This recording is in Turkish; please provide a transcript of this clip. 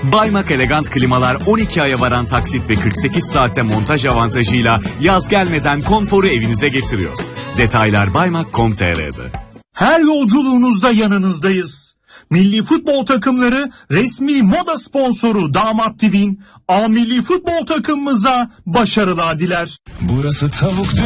Baymak Elegant klimalar 12 aya varan taksit ve 48 saatte montaj avantajıyla yaz gelmeden konforu evinize getiriyor. Detaylar baymak.com.tr'de. Her yolculuğunuzda yanınızdayız. Milli futbol takımları resmi moda sponsoru Damat TV'nin A milli futbol takımımıza başarılar diler. Burası tavuk